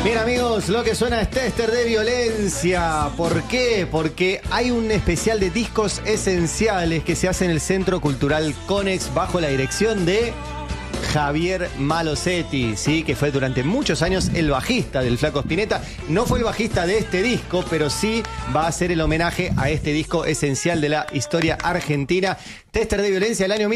Bien, amigos, lo que suena es Tester de Violencia. ¿Por qué? Porque hay un especial de discos esenciales que se hace en el Centro Cultural Conex bajo la dirección de Javier Malosetti, ¿sí? Que fue durante muchos años el bajista del Flaco Spinetta. No fue el bajista de este disco, pero sí va a ser el homenaje a este disco esencial de la historia argentina. Tester de Violencia del año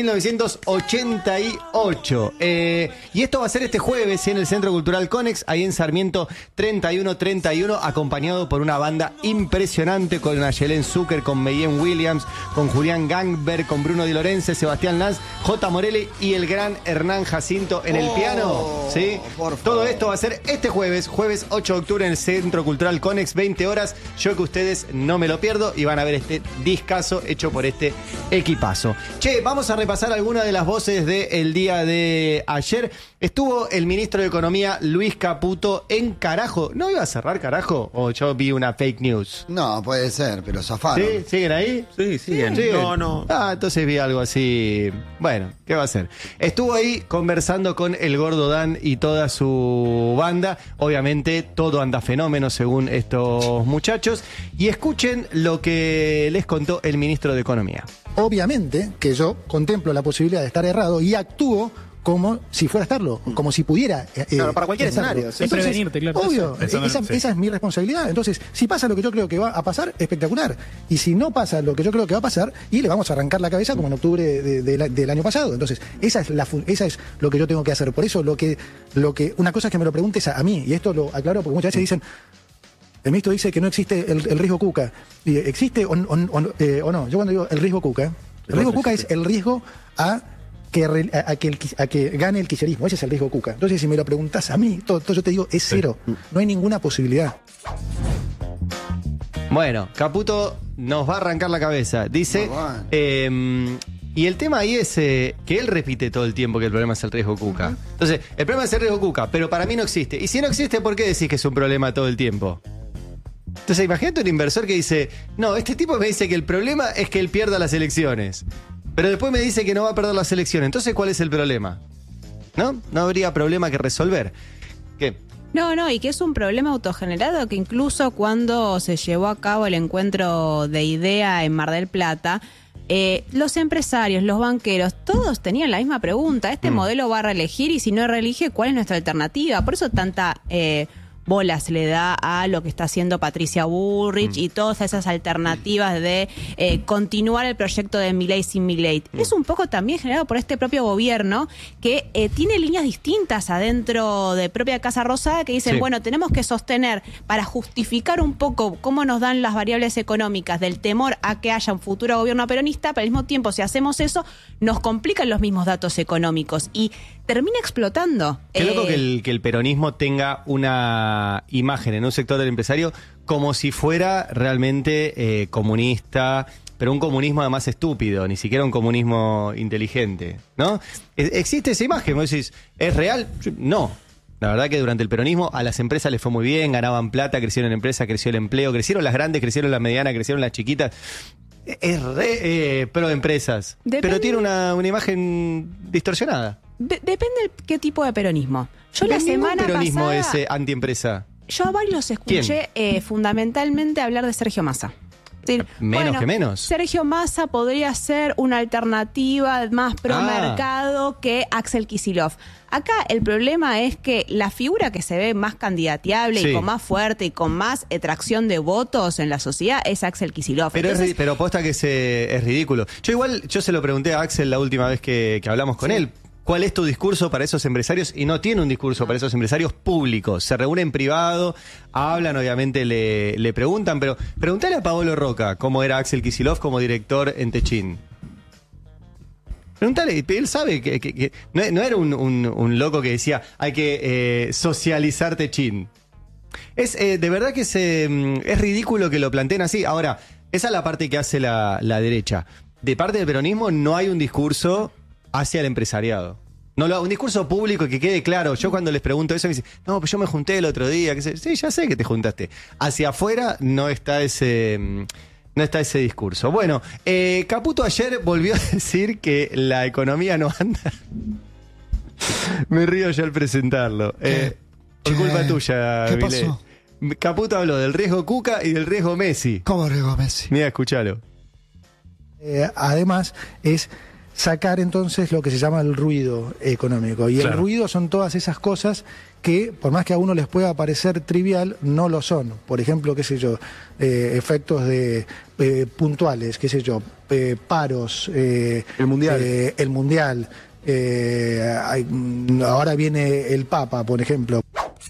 1988. Y esto va a ser este jueves, ¿sí? En el Centro Cultural Conex, ahí en Sarmiento 3131, acompañado por una banda impresionante con Ayelen Zucker, con Meyen Williams, con Julián Gangberg, con Bruno Di Lorenzo, Sebastián Lanz, J. Morelli y el gran Hernán Jacinto en el piano. ¿Sí? Todo esto va a ser este jueves 8 de octubre en el Centro Cultural Conex, 20 horas. Yo que ustedes no me lo pierdo y van a ver este discazo hecho por este equipazo. Che, vamos a repasar algunas de las voces del día de ayer. Estuvo el ministro de Economía, Luis Caputo, en Carajo. ¿No iba a cerrar Carajo? ¿O yo vi una fake news? No, puede ser, pero zafaron. ¿Sí? ¿Siguen ahí? Sí, siguen. No. Ah, entonces vi algo así. Bueno, ¿qué va a hacer? Estuvo ahí conversando con el Gordo Dan y toda su banda. Obviamente, todo anda fenómeno según estos muchachos. Y escuchen lo que les contó el ministro de Economía. Obviamente que yo contemplo la posibilidad de estar errado y actúo como si fuera a estarlo, como si pudiera. Claro, para cualquier escenario. Entonces, prevenirte, claro. Obvio, esa es mi responsabilidad. Entonces, si pasa lo que yo creo que va a pasar, espectacular. Y si no pasa lo que yo creo que va a pasar, y le vamos a arrancar la cabeza como en octubre del año pasado. Entonces, esa es lo que yo tengo que hacer. Por eso, una cosa es que me lo preguntes a mí, y esto lo aclaro porque muchas veces dicen. El ministro dice que no existe el riesgo Cuca. ¿Y existe o no? Yo cuando digo el riesgo Cuca, el riesgo Cuca es el riesgo a que gane el kirchnerismo. Ese es el riesgo Cuca. Entonces, si me lo preguntas a mí, todo yo te digo, es cero. No hay ninguna posibilidad. Bueno, Caputo nos va a arrancar la cabeza. Dice, y el tema ahí es que él repite todo el tiempo que el problema es el riesgo Cuca. Entonces, el problema es el riesgo Cuca, pero para mí no existe. Y si no existe, ¿por qué decís que es un problema todo el tiempo? Entonces, imagínate un inversor que dice, no, este tipo me dice que el problema es que él pierda las elecciones, pero después me dice que no va a perder las elecciones. Entonces, ¿cuál es el problema? ¿No? No habría problema que resolver. ¿Qué? No, y que es un problema autogenerado que incluso cuando se llevó a cabo el encuentro de IDEA en Mar del Plata, los empresarios, los banqueros, todos tenían la misma pregunta. ¿Este modelo va a reelegir? Y si no reelige, ¿cuál es nuestra alternativa? Por eso tanta bola se le da a lo que está haciendo Patricia Bullrich y todas esas alternativas de continuar el proyecto de Milei sin Milei. Es un poco también generado por este propio gobierno que tiene líneas distintas adentro de propia Casa Rosada que dicen, bueno, tenemos que sostener para justificar un poco cómo nos dan las variables económicas del temor a que haya un futuro gobierno peronista, pero al mismo tiempo si hacemos eso nos complican los mismos datos económicos y termina explotando. Qué loco que el peronismo tenga una imagen en un sector del empresario como si fuera realmente comunista, pero un comunismo además estúpido, ni siquiera un comunismo inteligente, ¿no? Existe esa imagen, vos decís, ¿es real? No. La verdad que durante el peronismo a las empresas les fue muy bien, ganaban plata, crecieron empresas, creció el empleo, crecieron las grandes, crecieron las medianas, crecieron las chiquitas. Es pro empresas, pero tiene una imagen distorsionada. Depende de qué tipo de peronismo. Yo la semana peronismo pasada... es antiempresa. Yo a varios escuché fundamentalmente hablar de Sergio Massa. decir, que menos. Sergio Massa podría ser una alternativa más pro mercado que Axel Kicillof. Acá el problema es que la figura que se ve más candidateable y con más fuerte y con más tracción de votos en la sociedad es Axel Kicillof. Pero, pero posta que es ridículo. Yo se lo pregunté a Axel la última vez que hablamos con él. ¿Cuál es tu discurso para esos empresarios? Y no tiene un discurso para esos empresarios públicos. Se reúnen en privado, hablan, obviamente le preguntan, pero preguntale a Paolo Roca cómo era Axel Kicillof como director en Techin. Preguntale, él sabe que no era un loco que decía hay que socializar Techin. De verdad que es ridículo que lo planteen así. Ahora, esa es la parte que hace la derecha. De parte del peronismo no hay un discurso hacia el empresariado. Un discurso público que quede claro. Yo cuando les pregunto eso me dicen, no, pues yo me junté el otro día. Sí, ya sé que te juntaste. Hacia afuera no está ese discurso. Bueno, Caputo ayer volvió a decir que la economía no anda. Me río ya al presentarlo. por Che, culpa tuya, ¿qué Milei. pasó? Caputo habló del riesgo Cuca y del riesgo Messi. ¿Cómo riesgo Messi? Mira, escuchalo. Además, es sacar entonces lo que se llama el ruido económico. Y Claro. el ruido son todas esas cosas que, por más que a uno les pueda parecer trivial, no lo son. Por ejemplo, qué sé yo, efectos de puntuales, qué sé yo, paros. El Mundial. El Mundial. Ahora viene el Papa, por ejemplo.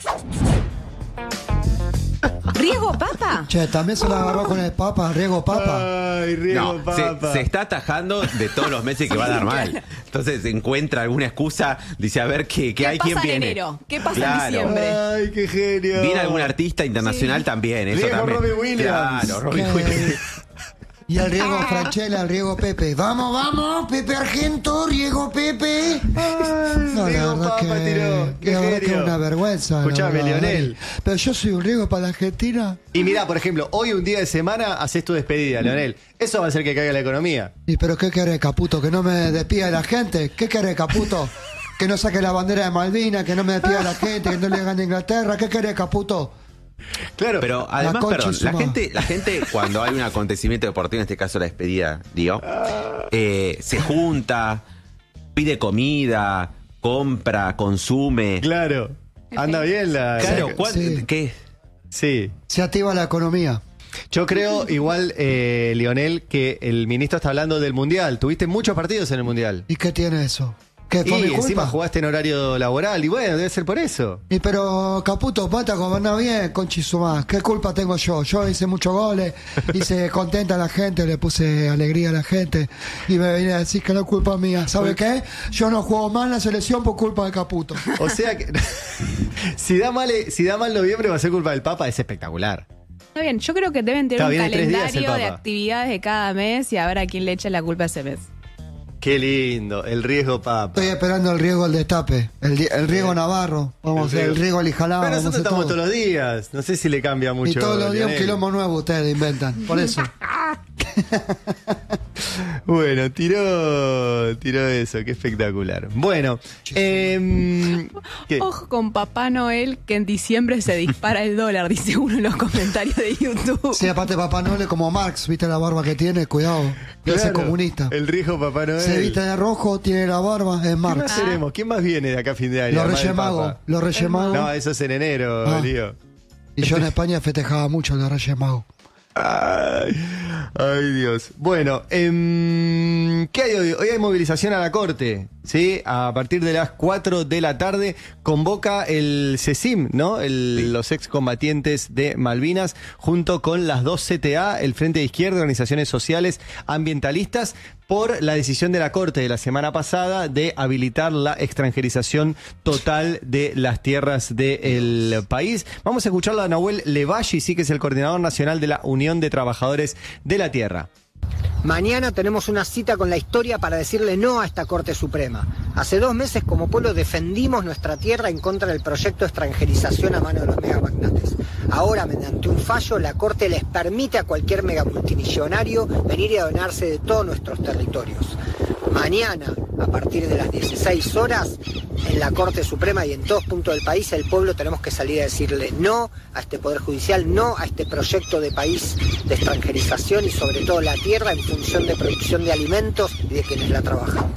¿Riego papa? Che, también se la agarró con el Papa, riesgo Papa. Ay, riesgo No, Papa. se está atajando de todos los meses que va a dar mal. Entonces encuentra alguna excusa, dice a ver qué hay, quién pasa en viene. enero? ¿Qué pasa en Claro. diciembre? Ay, qué genio. Viene algún artista internacional también, eso Riesgo también. Robbie Williams. Claro, Robbie Que- Williams. Y el riesgo Franchella, el riesgo Pepe. Vamos, vamos, Pepe Argento, riesgo Pepe. No, riesgo Papa tiró. Qué la verdad que genio. es una vergüenza. la Escuchame, verdad. Lionel. Pero yo soy un riesgo para la Argentina. Y mirá, por ejemplo, hoy un día de semana haces tu despedida, Leonel. Eso va a hacer que caiga la economía. ¿Y pero qué querés, Caputo? ¿Que no me despida la gente? ¿Qué querés, Caputo? ¿Que no saque la bandera de Malvinas? ¿Que no me despida la gente? ¿Que no le gane a Inglaterra? ¿Qué querés, Caputo? Claro. Pero además, concha perdón, de su la madre. gente cuando hay un acontecimiento deportivo, en este caso la despedida, digo, se junta, pide comida, compra, consume. Claro. Anda bien la... Claro, Sí. ¿qué? Sí. Se activa la economía. Yo creo, igual, Lionel, que el ministro está hablando del Mundial. Tuviste muchos partidos en el Mundial. ¿Y qué tiene eso? ¿Qué fue Y mi encima culpa? jugaste en horario laboral. Y bueno, debe ser por eso. Y pero Caputo, vos a gobernar bien, Conchisumá. ¿Qué culpa tengo yo? Yo hice muchos goles, hice contenta a la gente, le puse alegría a la gente y me venía a decir que no es culpa mía. ¿Sabe qué? Yo no juego mal en la selección por culpa de Caputo. O sea que... si da mal noviembre va a ser culpa del Papa, es espectacular. Está bien, yo creo que deben tener Está un bien, 3 días el calendario de Papa. actividades de cada mes y a ver a quién le echa la culpa ese mes. Qué lindo, el riesgo Papa. Estoy esperando el riesgo del destape, el riesgo Navarro, vamos a hacer el riesgo Lijalá, Pero vamos a nosotros hacer estamos todo. todos los días. No sé si le cambia mucho. Y todos los días un Lionel. quilombo nuevo ustedes inventan, por eso. Bueno, tiró eso, qué espectacular. Bueno, ¿qué? Ojo con Papá Noel, que en diciembre se dispara el dólar, dice uno en los comentarios de YouTube. Sí, aparte Papá Noel es como Marx, ¿viste la barba que tiene? Cuidado, que es Claro, comunista. El riesgo Papá Noel. Se viste de rojo, tiene la barba, es ¿Qué Marx. más tenemos? ¿Quién más viene de acá a fin de año? Los además Reyes del Magos, Papa? los Reyes Magos. No, eso es en enero, Ah. lío. Y yo en España festejaba mucho los Reyes Magos. Ay, Dios. Bueno, ¿qué hay hoy? Hoy hay movilización a la Corte, ¿sí? A partir de las 4 de la tarde convoca el CECIM, ¿no? Los excombatientes de Malvinas, junto con las 2 CTA, el Frente de Izquierda, organizaciones sociales ambientalistas, por la decisión de la Corte de la semana pasada de habilitar la extranjerización total de las tierras del país. Vamos a escucharlo a Nahuel Levalli, sí, que es el coordinador nacional de la Unión de Trabajadores de la Tierra. Mañana tenemos una cita con la historia para decirle no a esta Corte Suprema. Hace 2 meses como pueblo defendimos nuestra tierra en contra del proyecto de extranjerización a mano de los megamagnates. Ahora, mediante un fallo, la Corte les permite a cualquier megamultimillonario venir y adonarse de todos nuestros territorios. Mañana, a partir de las 16 horas, en la Corte Suprema y en todos puntos del país, el pueblo tenemos que salir a decirle no a este Poder Judicial, no a este proyecto de país de extranjerización y sobre todo la tierra en función de producción de alimentos y de quienes la trabajan.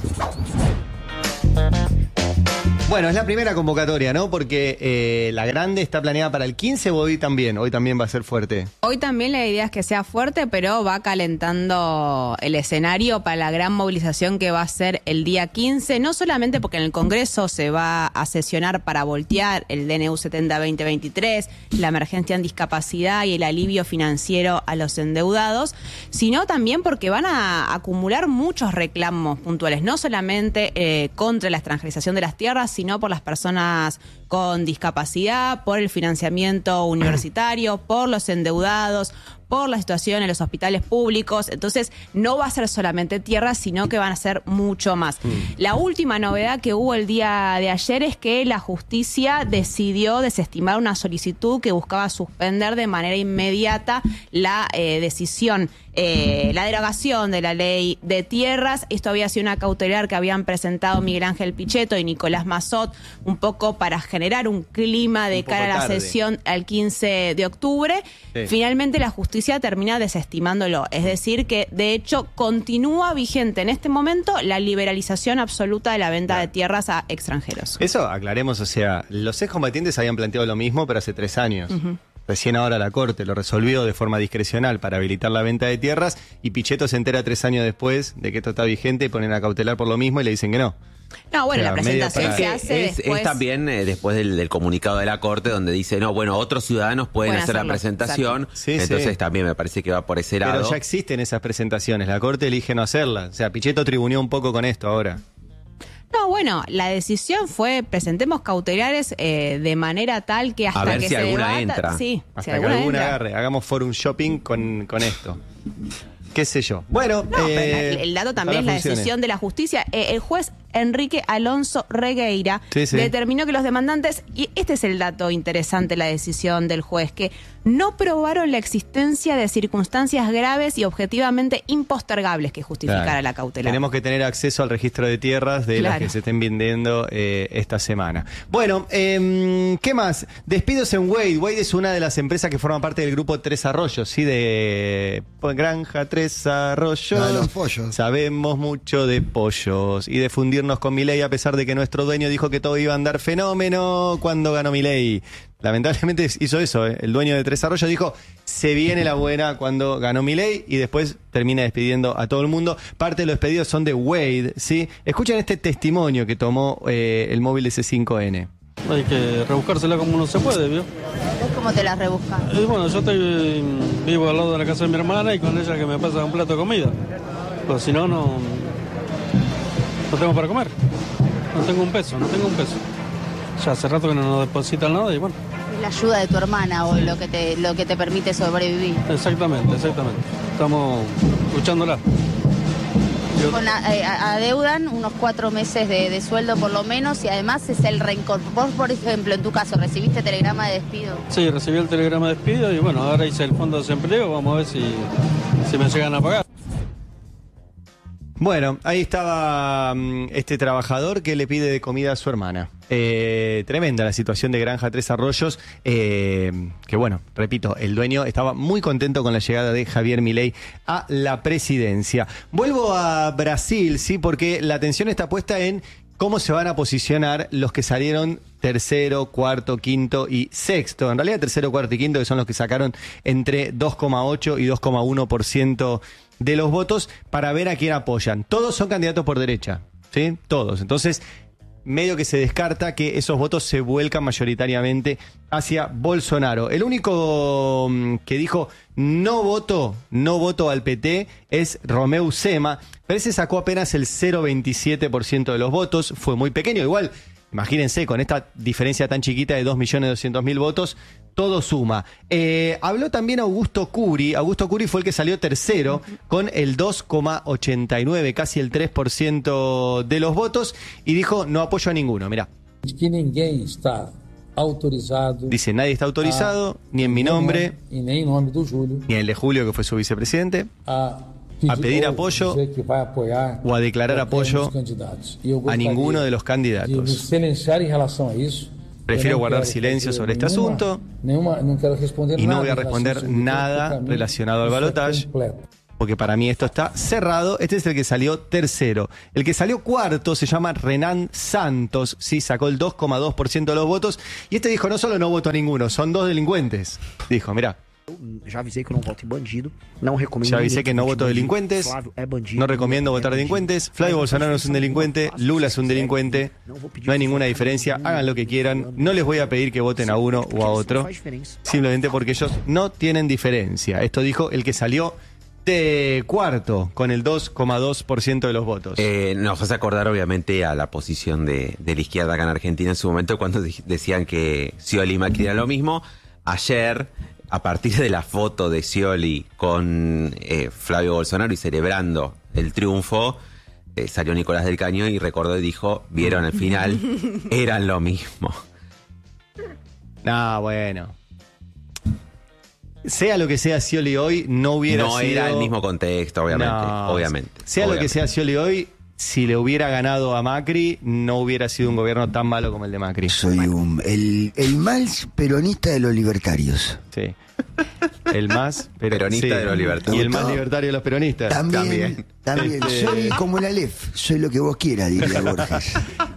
Bueno, es la primera convocatoria, ¿no? Porque la grande está planeada para el 15 o hoy también va a ser fuerte. Hoy también la idea es que sea fuerte, pero va calentando el escenario para la gran movilización que va a ser el día 15, no solamente porque en el Congreso se va a sesionar para voltear el DNU 70-2023, la emergencia en discapacidad y el alivio financiero a los endeudados, sino también porque van a acumular muchos reclamos puntuales, no solamente contra la extranjerización de las tierras, sino por las personas con discapacidad, por el financiamiento universitario, por los endeudados, por la situación en los hospitales públicos. Entonces, no va a ser solamente tierra, sino que van a ser mucho más. La última novedad que hubo el día de ayer es que la justicia decidió desestimar una solicitud que buscaba suspender de manera inmediata la decisión, la derogación de la ley de tierras. Esto había sido una cautelar que habían presentado Miguel Ángel Pichetto y Nicolás Massot, un poco para generar generar un clima de Un poco cara a la tarde. sesión al 15 de octubre. Sí. Finalmente la justicia termina desestimándolo. Es decir, que de hecho continúa vigente en este momento la liberalización absoluta de la venta de tierras a extranjeros. Eso, aclaremos, o sea, los excombatientes habían planteado lo mismo, pero hace 3 años. Recién ahora la Corte lo resolvió de forma discrecional para habilitar la venta de tierras y Pichetto se entera 3 años después de que esto está vigente y ponen a cautelar por lo mismo y le dicen que no. No, bueno, O sea, la presentación medio se para- hace Es después. también después del comunicado de la Corte donde dice, no, bueno, otros ciudadanos pueden Pueden hacer la hacerlo, presentación. exacto. Sí, Entonces sí. también me parece que va por ese lado. Pero ya existen esas presentaciones, la Corte elige no hacerlas. O sea, Pichetto tribuneó un poco con esto ahora. No, bueno, la decisión fue presentemos cautelares de manera tal que hasta ver que si se alguna debata, entra. sí, Hasta si que alguna alguna entra. agarre, hagamos forum shopping con esto. Qué sé yo. Bueno, No, pero el dato también es ojalá la funcione. decisión de la justicia. El juez Enrique Alonso Regueira Sí, sí. determinó que los demandantes, y este es el dato interesante, la decisión del juez, que no probaron la existencia de circunstancias graves y objetivamente impostergables que justificara Claro. la cautela. Tenemos que tener acceso al registro de tierras de las Claro. que se estén vendiendo esta semana. Bueno, ¿qué más? Despidos en Wade. Wade es una de las empresas que forman parte del grupo Tres Arroyos, ¿sí? De Granja Tres Arroyos. La de los pollos. Sabemos mucho de pollos y de fundirnos con Milei, a pesar de que nuestro dueño dijo que todo iba a andar fenómeno cuando ganó Milei. Lamentablemente hizo eso, ¿eh? El dueño de Tres Arroyos dijo, se viene la buena cuando ganó Milei y después termina despidiendo a todo el mundo. Parte de los despedidos son de Wade, ¿sí? Escuchen este testimonio que tomó el móvil de C5N. Hay que rebuscársela como uno se puede, ¿vio? ¿Cómo te las rebuscas? Y bueno, yo vivo al lado de la casa de mi hermana y con ella que me pasa un plato de comida. Pues si no, no tengo para comer. No tengo un peso. Ya hace rato que no nos depositan nada y bueno, Es la ayuda de tu hermana o lo que te permite sobrevivir. exactamente. Estamos luchándola. Adeudan unos 4 meses de sueldo por lo menos y además es el reincorporación. Vos, por ejemplo, en tu caso, ¿recibiste telegrama de despido? Sí, recibí el telegrama de despido y bueno, ahora hice el fondo de desempleo, vamos a ver si me llegan a pagar. Bueno, ahí estaba este trabajador que le pide de comida a su hermana. Tremenda la situación de Granja Tres Arroyos, que bueno, repito, el dueño estaba muy contento con la llegada de Javier Milei a la presidencia. Vuelvo a Brasil, sí, porque la atención está puesta en cómo se van a posicionar los que salieron tercero, cuarto, quinto y sexto. En realidad tercero, cuarto y quinto, que son los que sacaron entre 2,8 y 2,1% de los votos, para ver a quién apoyan. Todos son candidatos por derecha, ¿sí? Todos. Entonces, medio que se descarta que esos votos se vuelcan mayoritariamente hacia Bolsonaro. El único que dijo no voto al PT es Romeu Zema, pero ese sacó apenas el 0,27% de los votos, fue muy pequeño, igual. Imagínense, con esta diferencia tan chiquita de 2.200.000 votos, todo suma. Habló también Augusto Curi. Augusto Curi fue el que salió tercero con el 2,89, casi el 3% de los votos, y dijo no apoyo a ninguno. Mirá. Que ninguém está autorizado. Dice, nadie está autorizado, ni en mi nombre, E nem em nome do Júlio. ni en el de Julio, que fue su vicepresidente, a pedir apoyo dizer que vai apoiar o a declarar apoyo qualquer dos candidatos. E eu a gostaria ninguno de los de me candidatos. silenciar em relação a isso. Prefiero Eu não guardar quero silencio fazer sobre este asunto não quero responder y no nada voy a em relação responder a isso, nada porque para mim relacionado al isso é balotaje. completo. Porque para mí esto está cerrado. Este es el que salió tercero. El que salió cuarto se llama Renan Santos. Sí, sacó el 2,2% de los votos. Y este dijo, no solo no voto a ninguno, son 2 delincuentes. Dijo, mirá. Já avisei que eu não voto em bandido. Não recomendo. Ya avisé ninguém que no vote voto em bandido. delincuentes. Flávio é bandido. No recomiendo Lula votar é delincuentes. bandido. Flavio Mas Bolsonaro vocês es un são delincuente. fáceis, Lula es un se delincuente. não vou pedir No hay que ninguna vocês diferencia. votem Hagan lo que quieran. No les voy a pedir que voten a uno o a otro. Faz diferença. Simplemente porque ellos no tienen diferencia. Esto dijo el que salió de cuarto con el 2,2% de los votos. Nos hace acordar obviamente a la posición de la izquierda acá en Argentina en su momento cuando decían que Scioli y Macri era lo mismo. Ayer, a partir de la foto de Scioli con Flavio Bolsonaro y celebrando el triunfo, salió Nicolás del Caño y recordó y dijo, vieron al final, eran lo mismo. Bueno. Sea lo que sea Scioli hoy, no hubiera No sido... era el mismo contexto, obviamente. No. obviamente Sea lo que obviamente. sea Scioli hoy, si le hubiera ganado a Macri, no hubiera sido un gobierno tan malo como el de Macri. Soy el más peronista de los libertarios. Sí. El más peronista de los libertarios. Y el más libertario de los peronistas. También. Soy como la Aleph, soy lo que vos quieras, diría Borges.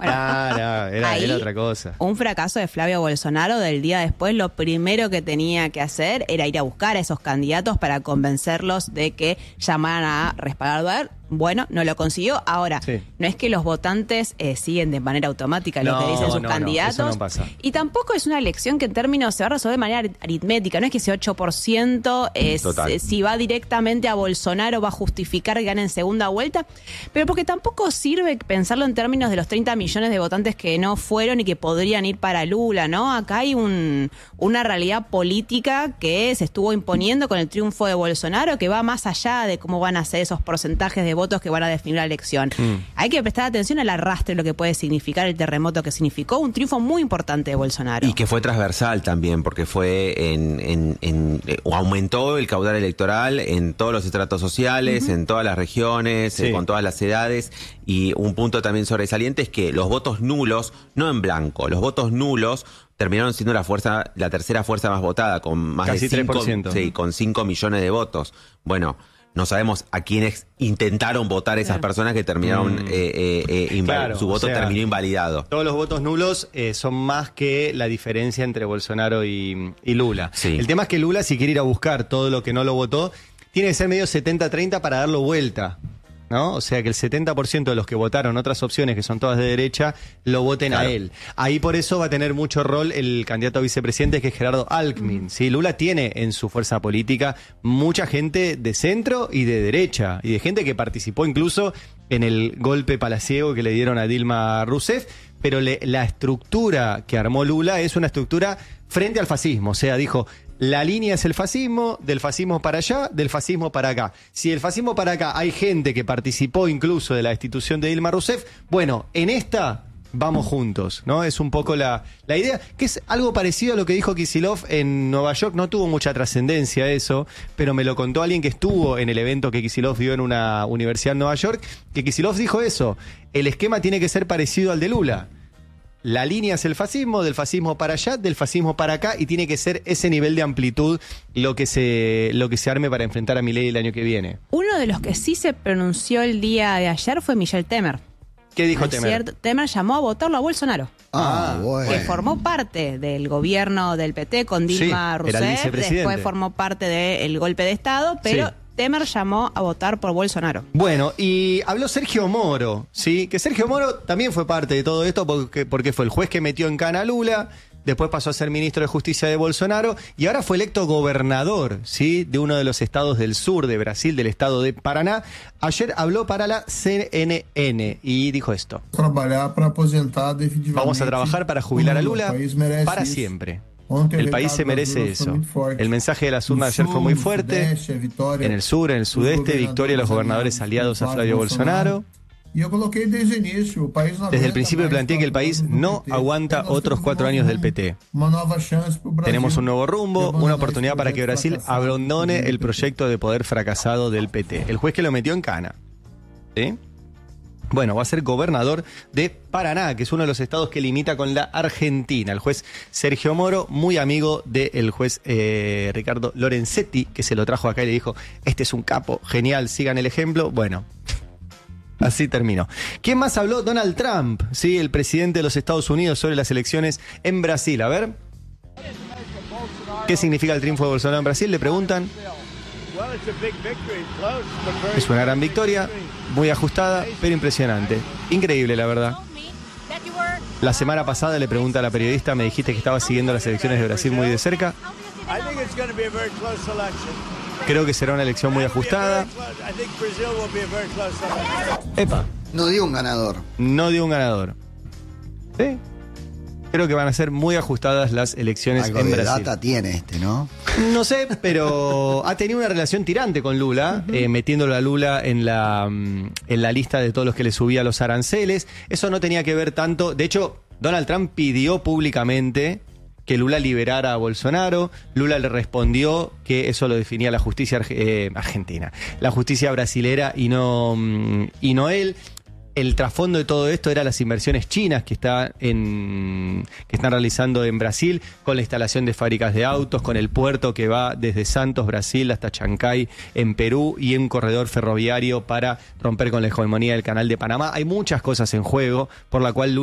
Era otra cosa. Un fracaso de Flavio Bolsonaro. Del día después, lo primero que tenía que hacer era ir a buscar a esos candidatos para convencerlos de que llamaran a respaldar. Bueno, no lo consiguió. Ahora, no es que los votantes siguen de manera automática lo que dicen sus candidatos. Eso no pasa. Y tampoco es una elección que en términos se va a resolver de manera aritmética. No es que ese 8% si va directamente a Bolsonaro va a justificar que gane en segunda vuelta. Pero porque tampoco sirve pensarlo en términos de los 30 millones de votantes que no fueron y que podrían ir para Lula, ¿no? Acá hay una realidad política que se estuvo imponiendo con el triunfo de Bolsonaro, que va más allá de cómo van a ser esos porcentajes de votos que van a definir la elección. Hay que prestar atención al arrastre, lo que puede significar el terremoto que significó un triunfo muy importante de Bolsonaro. Y que fue transversal también, porque fue aumentó el caudal electoral en todos los estratos sociales, en todas las regiones, con todas las edades. Y un punto también sobresaliente es que los votos nulos, no en blanco, los votos nulos terminaron siendo la tercera fuerza más votada, con más casi de 3%. Sí, con 5 millones de votos. Bueno, no sabemos a quiénes intentaron votar esas personas que terminaron, su voto terminó invalidado. Todos los votos nulos son más que la diferencia entre Bolsonaro y Lula. Sí. El tema es que Lula, si quiere ir a buscar todo lo que no lo votó, tiene que ser medio 70-30 para darlo vuelta, ¿no? O sea, que el 70% de los que votaron otras opciones, que son todas de derecha, lo voten a él. Ahí por eso va a tener mucho rol el candidato a vicepresidente, que es Gerardo Alckmin. ¿Sí? Lula tiene en su fuerza política mucha gente de centro y de derecha, y de gente que participó incluso en el golpe palaciego que le dieron a Dilma Rousseff, pero la estructura que armó Lula es una estructura frente al fascismo. O sea, dijo: la línea es el fascismo, del fascismo para allá, del fascismo para acá. Si del fascismo para acá hay gente que participó incluso de la destitución de Dilma Rousseff, bueno, en esta vamos juntos, ¿no? Es un poco la idea, que es algo parecido a lo que dijo Kicillof en Nueva York. No tuvo mucha trascendencia eso, pero me lo contó alguien que estuvo en el evento que Kicillof dio en una universidad en Nueva York, que Kicillof dijo eso: el esquema tiene que ser parecido al de Lula. La línea es el fascismo, del fascismo para allá, del fascismo para acá, y tiene que ser ese nivel de amplitud lo que se arme para enfrentar a Milei el año que viene. Uno de los que sí se pronunció el día de ayer fue Michel Temer. ¿Qué dijo Temer? Temer llamó a votarlo a Bolsonaro. Bueno. Que formó parte del gobierno del PT con Dilma Rousseff, después formó parte del golpe de Estado, pero Temer llamó a votar por Bolsonaro. Bueno, y habló Sergio Moro, ¿sí? Que Sergio Moro también fue parte de todo esto porque fue el juez que metió en cana a Lula, después pasó a ser ministro de Justicia de Bolsonaro y ahora fue electo gobernador, ¿sí? De uno de los estados del sur de Brasil, del estado de Paraná. Ayer habló para la CNN y dijo esto: vamos a trabajar para jubilar a Lula para siempre. El país se merece eso. El mensaje de las urnas ayer fue muy fuerte. En el sur, en el sudeste, victoria de los gobernadores aliados a Flavio Bolsonaro. Desde el principio planteé que el país no aguanta otros 4 años del PT. Tenemos un nuevo rumbo, una oportunidad para que Brasil abandone el proyecto de poder fracasado del PT. El juez que lo metió en cana, ¿sí? Bueno, va a ser gobernador de Paraná, que es uno de los estados que limita con la Argentina. El juez Sergio Moro, muy amigo del juez Ricardo Lorenzetti, que se lo trajo acá y le dijo: este es un capo, genial, sigan el ejemplo. Bueno, así terminó. ¿Quién más habló? Donald Trump, ¿sí? El presidente de los Estados Unidos, sobre las elecciones en Brasil. A ver, ¿qué significa el triunfo de Bolsonaro en Brasil? Le preguntan. Es una gran victoria, muy ajustada, pero impresionante. Increíble, la verdad. La semana pasada le pregunta a la periodista: me dijiste que estaba siguiendo las elecciones de Brasil muy de cerca. Creo que será una elección muy ajustada. Epa. No dio un ganador. No dio un ganador. ¿Sí? Creo que van a ser muy ajustadas las elecciones algo en de Brasil. Data tiene ¿no? No sé, pero ha tenido una relación tirante con Lula, metiéndolo a Lula en la lista de todos los que le subía los aranceles. Eso no tenía que ver tanto. De hecho, Donald Trump pidió públicamente que Lula liberara a Bolsonaro. Lula le respondió que eso lo definía la justicia argentina, la justicia brasilera y no él. el trasfondo de todo esto era las inversiones chinas que están realizando en Brasil, con la instalación de fábricas de autos, con el puerto que va desde Santos, Brasil, hasta Chancay, en Perú, y un corredor ferroviario para romper con la hegemonía del Canal de Panamá. Hay muchas cosas en juego, por la cual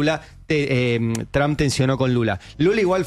Trump tensionó con Lula. Lula igual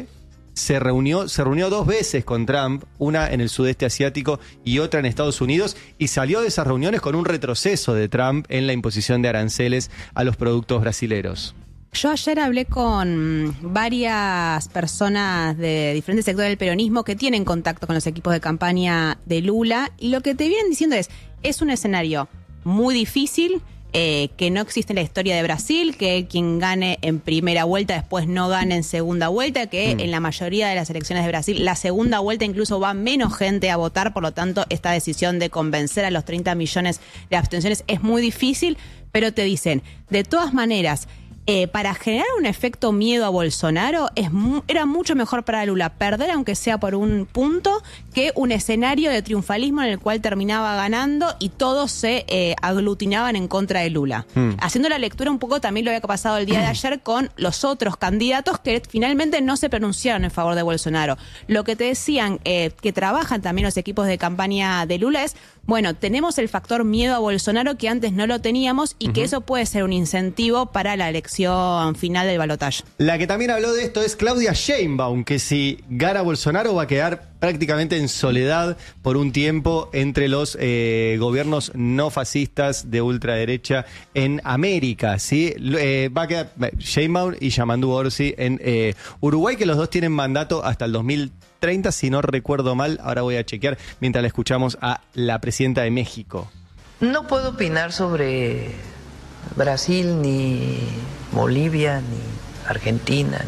se reunió 2 veces con Trump, una en el sudeste asiático y otra en Estados Unidos, y salió de esas reuniones con un retroceso de Trump en la imposición de aranceles a los productos brasileros. Yo ayer hablé con varias personas de diferentes sectores del peronismo que tienen contacto con los equipos de campaña de Lula, y lo que te vienen diciendo es un escenario muy difícil, que no existe en la historia de Brasil, que quien gane en primera vuelta después no gane en segunda vuelta, que en la mayoría de las elecciones de Brasil la segunda vuelta incluso va menos gente a votar, por lo tanto esta decisión de convencer a los 30 millones de abstenciones es muy difícil, pero te dicen, de todas maneras, para generar un efecto miedo a Bolsonaro era mucho mejor para Lula perder, aunque sea por un punto, que un escenario de triunfalismo en el cual terminaba ganando y todos se aglutinaban en contra de Lula. Haciendo la lectura un poco también lo que ha pasado el día de ayer con los otros candidatos que finalmente no se pronunciaron en favor de Bolsonaro. Lo que te decían, que trabajan también los equipos de campaña de Lula, es, bueno, tenemos el factor miedo a Bolsonaro que antes no lo teníamos, y que eso puede ser un incentivo para la elección final del balotaje. La que también habló de esto es Claudia Sheinbaum, que si gana Bolsonaro va a quedar prácticamente en soledad por un tiempo entre los gobiernos no fascistas de ultraderecha en América, ¿sí? Va a quedar Sheinbaum y Yamandu Orsi en Uruguay, que los dos tienen mandato hasta el 2030, si no recuerdo mal. Ahora voy a chequear mientras la escuchamos a la presidenta de México. No puedo opinar sobre Brasil, ni Bolivia, ni Argentina.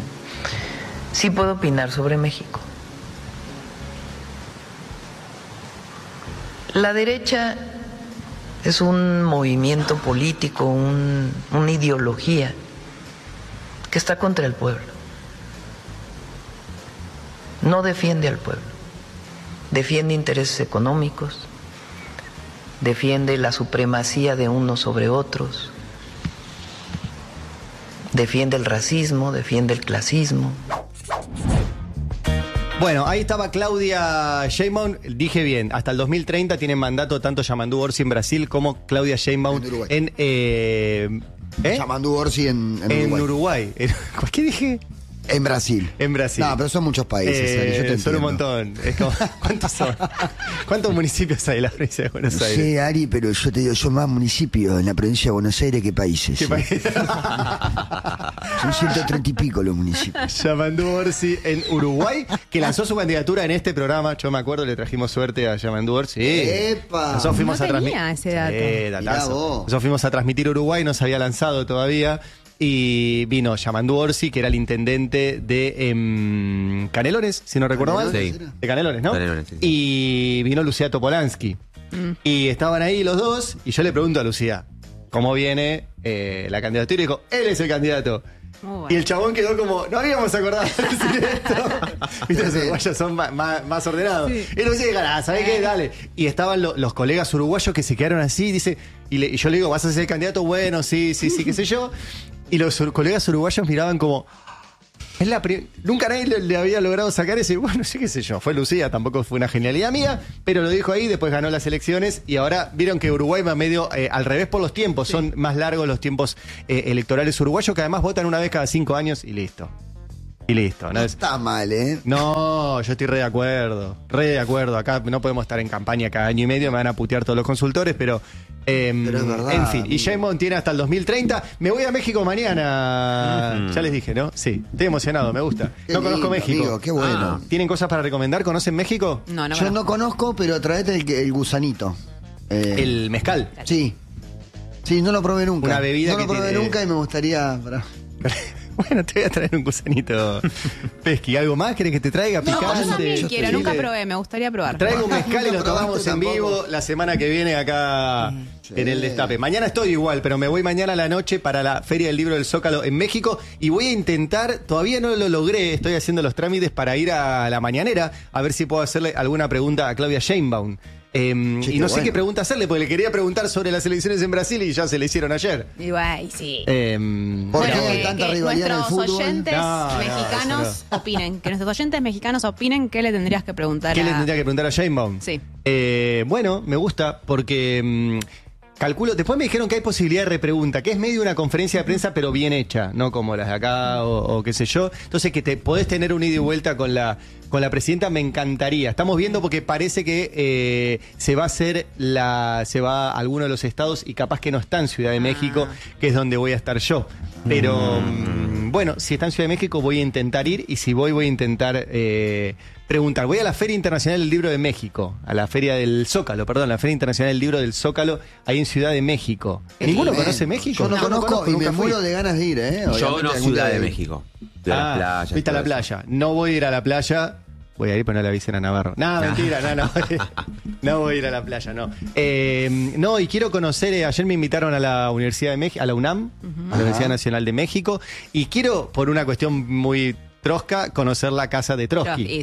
Sí puedo opinar sobre México. La derecha es un movimiento político, una ideología que está contra el pueblo. No defiende al pueblo, defiende intereses económicos, defiende la supremacía de unos sobre otros, defiende el racismo, defiende el clasismo. Bueno, ahí estaba Claudia Sheinbaum, dije bien, hasta el 2030 tienen mandato tanto Yamandu Orsi en Brasil como Claudia Sheinbaum en Yamandu Orsi en Uruguay. ¿Qué dije? En Brasil. En Brasil. No, pero son muchos países, Ari, yo te son entiendo. un montón. Es como, ¿cuántos son? ¿Cuántos municipios hay en la provincia de Buenos Aires? Sí, Ari, pero yo te digo, son más municipios en la provincia de Buenos Aires que países. ¿Qué país? Son 130 y pico los municipios. Yamandu Orsi en Uruguay, que lanzó su candidatura en este programa. Yo me acuerdo, le trajimos suerte a Yamandu Orsi. ¡Epa! Nosotros fuimos No a tenía ese dato. Datazo. Mirá vos. Nosotros fuimos a transmitir Uruguay, no se había lanzado todavía. Y vino Yamandu Orsi, que era el intendente de Canelones, si no recuerdo mal. Canelones, Sí. De Canelones, ¿no? Canelones, sí. Y vino Lucía Topolansky. Y estaban ahí los dos, y yo le pregunto a Lucía, ¿cómo viene la candidatura? Y dijo, él es el candidato. Muy bueno. Y el chabón quedó como, no habíamos acordado de decir esto. Viste, los uruguayos son más ordenados. Sí. Y Lucía, ¿sabés qué? Dale. Y estaban los colegas uruguayos que se quedaron así, dice, y yo le digo, ¿vas a ser el candidato? Bueno, sí, qué sé yo. Y los colegas uruguayos miraban como, nunca nadie le había logrado sacar ese. Bueno, sí, qué sé yo. Fue Lucía, tampoco fue una genialidad mía, pero lo dijo ahí, después ganó las elecciones y ahora vieron que Uruguay va medio al revés por los tiempos. Sí. Son más largos los tiempos electorales uruguayos, que además votan una vez cada 5 años y listo. No está mal, ¿eh? No, yo estoy re de acuerdo. Acá no podemos estar en campaña cada año y medio, me van a putear todos los consultores, pero es verdad. En fin, y Sheinbaum tiene hasta el 2030. Me voy a México mañana. Ya les dije, ¿no? Sí, estoy emocionado, me gusta. No conozco México. Amigo, qué bueno. ¿Tienen cosas para recomendar? ¿Conocen México? No Yo no conozco, pero traete el gusanito. El mezcal. Sí. Sí, no lo probé nunca. Una bebida no que lo probé tiene- nunca y me gustaría... Bueno, te voy a traer un gusanito pesqui. ¿Algo más? ¿Querés que te traiga? No, Picante. yo también Yo quiero, estoy- nunca probé, me gustaría probar. Traigo un mezcal y lo Nunca probaste tomamos en vivo tampoco. la semana que viene acá en el Destape. Mañana estoy igual, pero me voy mañana a la noche para la Feria del Libro del Zócalo en México y voy a intentar, todavía no lo logré, estoy haciendo los trámites para ir a la mañanera a ver si puedo hacerle alguna pregunta a Claudia Sheinbaum. Y no sé qué pregunta hacerle, porque le quería preguntar sobre las elecciones en Brasil y ya se le hicieron ayer. Y bueno, sí. ¿Por qué hay tanta rivalidad en el nuestros fútbol? oyentes mexicanos opinen. Que nuestros oyentes mexicanos opinen qué le tendrías que preguntar ¿Qué le tendría que preguntar a Sheinbaum? Sí. Bueno, me gusta porque calculo, después me dijeron que hay posibilidad de repregunta, que es medio una conferencia de prensa pero bien hecha, no como las de acá o qué sé yo. Entonces que te podés tener un ida y vuelta con la presidenta, me encantaría. Estamos viendo porque parece que se va a hacer se va a alguno de los estados y capaz que no está en Ciudad de México, que es donde voy a estar yo. Pero bueno, si está en Ciudad de México voy a intentar ir, y si voy a intentar preguntar. Voy a la Feria Internacional del Libro de México, a la Feria del Zócalo, perdón, la Feria Internacional del Libro del Zócalo, ahí en Ciudad de México. ¿Ninguno conoce México? Yo no conozco y nunca me fui. muero de ganas de ir, Yo Obviamente no, algún Ciudad día de México. De la playa. Viste a la todo eso. playa. No voy a ir a la playa. Voy a ir, pero no le avisen a Navarro. No, mentira, no. No voy a ir a la playa, no. No, y quiero conocer, ayer me invitaron a la Universidad de México, a la UNAM, a la Universidad Nacional de México, y quiero, por una cuestión muy trosca, conocer la casa de Trotsky.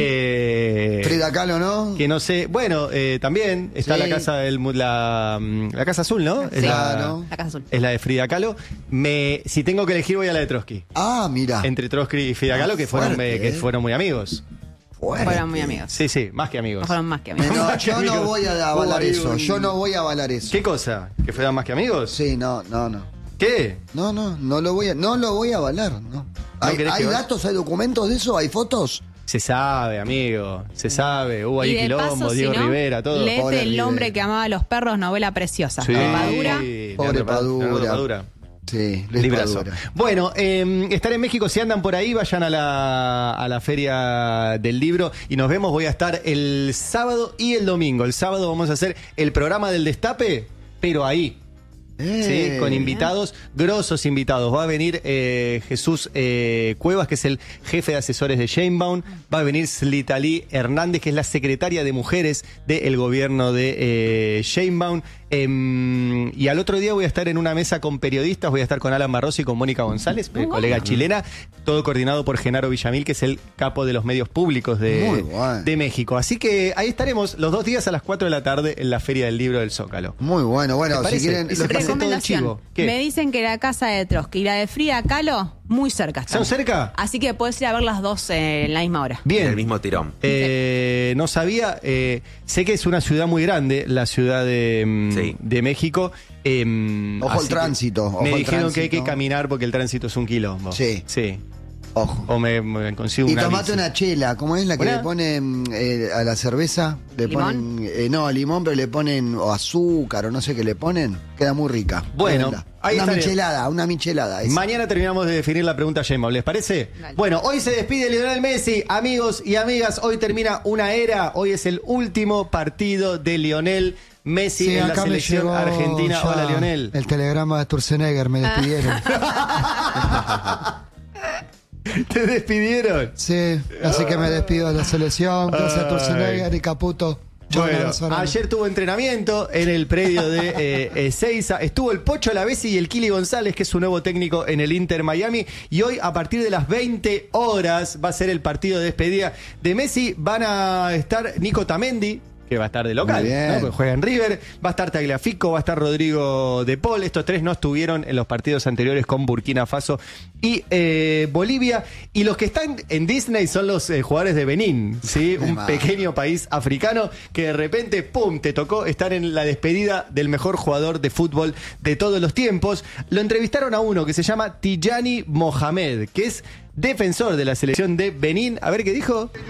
Frida Kahlo, ¿no? Que no sé, bueno, también está la casa la Casa Azul, ¿no? Sí, la Casa Azul. Es la de Frida Kahlo. Si tengo que elegir, voy a la de Trotsky. Ah, mira. Entre Trotsky y Frida Kahlo, que fueron muy amigos. Fueron muy amigos. Sí, más que amigos. No fueron más que amigos. No, yo no voy a avalar eso. Yo no voy a avalar eso. ¿Qué cosa? ¿Que fueran más que amigos? Sí, no. ¿Qué? No lo voy a avalar, no. ¿Hay datos, hay documentos de eso? ¿Hay fotos? Se sabe, amigo, se sabe. Hubo Y ahí de quilombo, paso, Diego si no, Rivera, todo. léete Pobre El hombre Rivera. que amaba a los perros, novela preciosa. Sí. De Padura. Pobre Padura. Sí, Librazo. Padura. Bueno, estar en México, si andan por ahí, vayan a la Feria del Libro y nos vemos. Voy a estar el sábado y el domingo. El sábado vamos a hacer el programa del Destape, pero ahí. Sí, con invitados, grosos invitados. Va a venir Jesús Cuevas, que es el jefe de asesores de Sheinbaum. Va a venir Slitalí Hernández, que es la secretaria de mujeres del gobierno de Sheinbaum. Y al otro día voy a estar en una mesa con periodistas. Voy a estar con Alan Barroso y con Mónica González, colega chilena. Todo coordinado por Genaro Villamil, que es el capo de los medios públicos de México. Así que ahí estaremos los 2 días a las 4 de la tarde en la Feria del Libro del Zócalo. Muy bueno, si quieren... Recomendación. Me dicen que la casa de Trotsky y la de Frida Kahlo muy cerca están. ¿Son cerca? Así que puedes ir a ver las dos en la misma hora. Bien. El mismo tirón. No sabía, sé que es una ciudad muy grande, la ciudad de México. Ojo al tránsito. Me dijeron que hay que caminar porque el tránsito es un quilombo. Sí. Ojo. O me consigo Y una tomate bici. una chela, ¿cómo es la que ¿Una? le ponen a la cerveza? Le ¿Limón? ponen, limón, pero le ponen o azúcar o no sé qué le ponen. Queda muy rica. Bueno, Tremenda. ahí una estaré. michelada. esa. Mañana terminamos de definir la pregunta Sheinbaum, ¿les parece? Dale. Bueno, hoy se despide Lionel Messi, amigos y amigas, hoy termina una era, hoy es el último partido de Lionel Messi Sí, en la acá me selección llegó argentina. ya Hola, Lionel. el telegrama de Sturzenegger, me despidieron. ¿Te despidieron? Sí, así que me despido de la selección. Gracias a Sturzenegger y Caputo. Chau, un Bueno, abrazo grande. ayer tuvo entrenamiento en el predio de Ezeiza. Estuvo el Pocho Lavesi y el Kili González, que es su nuevo técnico en el Inter Miami. Y hoy, a partir de las 20 horas, va a ser el partido de despedida de Messi. Van a estar Nico Tamendi, que va a estar de local, Muy bien. ¿no? Porque juega en River, va a estar Tagliafico, va a estar Rodrigo De Paul. Estos tres no estuvieron en los partidos anteriores con Burkina Faso y Bolivia. Y los que están en Disney son los jugadores de Benín, ¿sí? Un mal. pequeño país africano que de repente, ¡pum!, te tocó estar en la despedida del mejor jugador de fútbol de todos los tiempos. Lo entrevistaron a uno que se llama Tijani Mohamed, que es defensor de la selección de Benín. A ver qué dijo.